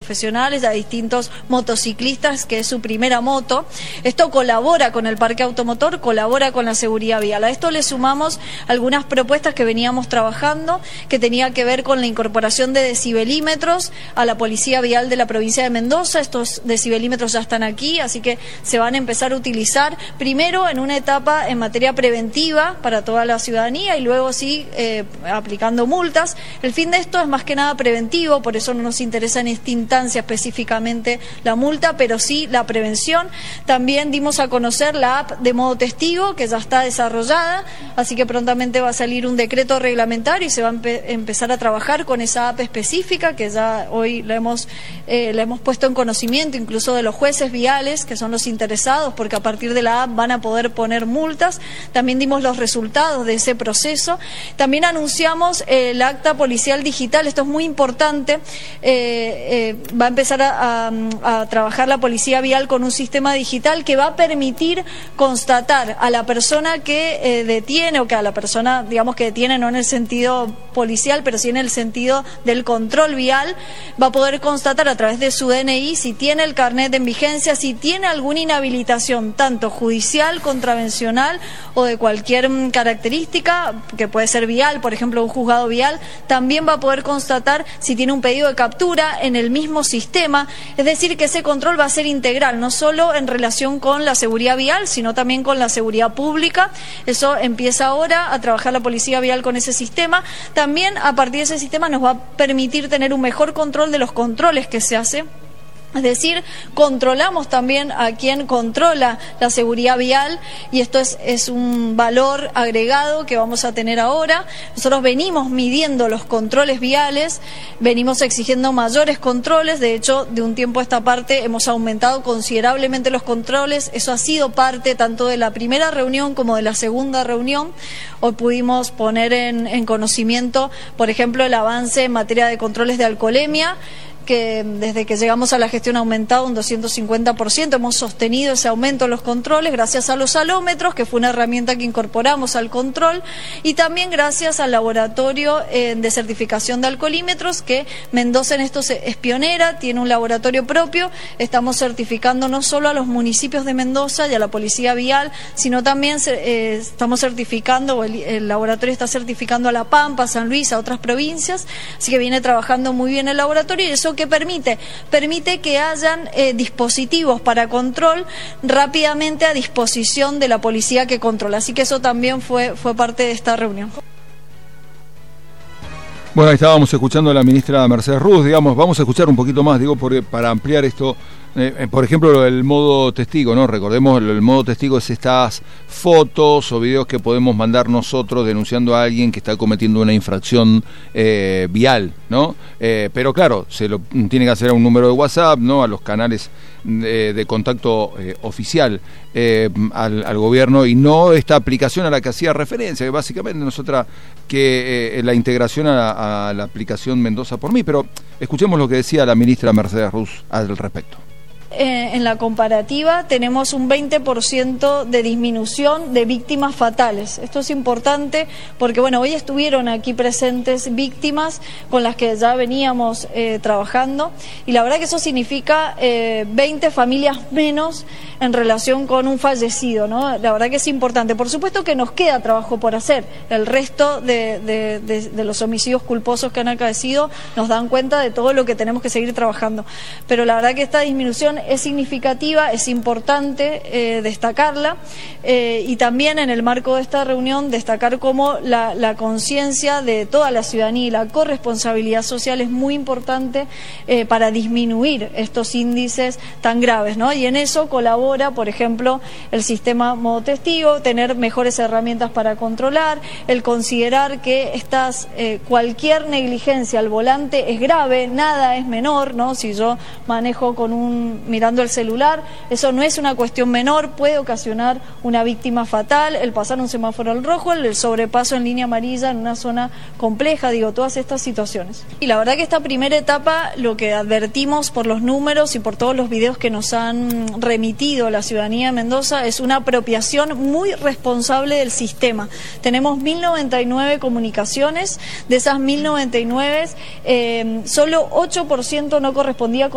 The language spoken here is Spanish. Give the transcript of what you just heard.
profesionales, a distintos motociclistas, que es su primera moto. Esto colabora con el parque automotor, colabora con la seguridad vial. A esto le sumamos algunas propuestas que veníamos trabajando, que tenía que ver con la incorporación de decibelímetros a la policía vial de la provincia de Mendoza. Estos decibelímetros ya están aquí, así que se van a empezar a utilizar primero en una etapa en materia preventiva para toda la ciudadanía y luego sí aplicando multas. El fin de esto es más que nada preventivo, por eso no nos interesa en esta instancia específicamente la multa, pero sí la prevención. También dimos a conocer la app de modo testigo, que ya está desarrollada, así que prontamente va a salir un decreto reglamentario y se va a empezar a trabajar con esa app específica, que ya hoy la hemos puesto en conocimiento incluso de los jueces viales, que son los interesados, porque a partir de la app van a poder poner multas. También dimos los resultados de ese proceso. También anunciamos el acta policial digital. Esto es muy importante. Va a empezar a trabajar la policía vial con un sistema digital que va a permitir constatar a la persona que detiene, o que a la persona, digamos, que detiene no en el sentido policial, pero sí en el sentido del control vial. Va a poder constatar a través de su DNI si tiene el carnet en vigencia, si tiene alguna inhabilitación, tanto judicial, contravencional o de cualquier característica, que puede ser vial, por ejemplo, un juzgado vial. También va a poder constatar si tiene un pedido de captura en el mismo sistema. Es decir, que ese control va a ser integral, no solo en relación con la seguridad vial, sino también con la seguridad pública. Eso empieza ahora a trabajar la policía vial con ese sistema. También a partir de ese sistema nos va a permitir tener un mejor control de los controles que se hace. Es decir, controlamos también a quien controla la seguridad vial, y esto es un valor agregado que vamos a tener ahora. Nosotros venimos midiendo los controles viales, venimos exigiendo mayores controles. De hecho, de un tiempo a esta parte hemos aumentado considerablemente los controles. Eso ha sido parte tanto de la primera reunión como de la segunda reunión. Hoy pudimos poner en conocimiento, por ejemplo, el avance en materia de controles de alcoholemia, que desde que llegamos a la gestión ha aumentado un 250%, hemos sostenido ese aumento en los controles gracias a los alómetros, que fue una herramienta que incorporamos al control, y también gracias al laboratorio de certificación de alcoholímetros, que Mendoza en esto es pionera, tiene un laboratorio propio. Estamos certificando no solo a los municipios de Mendoza y a la policía vial, sino también estamos certificando, o el laboratorio está certificando a La Pampa, San Luis, a otras provincias, así que viene trabajando muy bien el laboratorio, y eso que permite que hayan dispositivos para control rápidamente a disposición de la policía que controla. Así que eso también fue parte de esta reunión. Bueno, ahí estábamos escuchando a la ministra Mercedes Ruz. Digamos, vamos a escuchar un poquito más, digo, para ampliar esto. Por ejemplo, el modo testigo, ¿no? Recordemos, el modo testigo es estas fotos o videos que podemos mandar nosotros denunciando a alguien que está cometiendo una infracción vial, ¿no? Pero claro, se lo tiene que hacer a un número de WhatsApp, ¿no? A los canales de contacto oficial al gobierno, y no esta aplicación a la que hacía referencia, que básicamente no es otra que la integración a la aplicación Mendoza por mí. Pero escuchemos lo que decía la ministra Mercedes Ruz al respecto. En la comparativa tenemos un 20% de disminución de víctimas fatales. Esto es importante porque, bueno, hoy estuvieron aquí presentes víctimas con las que ya veníamos trabajando, y la verdad que eso significa 20 familias menos en relación con un fallecido, ¿no? La verdad que es importante. Por supuesto que nos queda trabajo por hacer. El resto de los homicidios culposos que han acaecido nos dan cuenta de todo lo que tenemos que seguir trabajando. Pero la verdad que esta disminución es significativa, es importante destacarla, y también en el marco de esta reunión destacar cómo la conciencia de toda la ciudadanía y la corresponsabilidad social es muy importante para disminuir estos índices tan graves, ¿no? Y en eso colabora, por ejemplo, el sistema modo testigo, tener mejores herramientas para controlar, el considerar que cualquier negligencia al volante es grave, nada es menor, ¿no? Si yo manejo mirando el celular, eso no es una cuestión menor, puede ocasionar una víctima fatal, el pasar un semáforo al rojo, el sobrepaso en línea amarilla en una zona compleja, digo, todas estas situaciones. Y la verdad que esta primera etapa, lo que advertimos por los números y por todos los videos que nos han remitido la ciudadanía de Mendoza, es una apropiación muy responsable del sistema. Tenemos 1099 comunicaciones, de esas 1099, solo 8% no correspondía con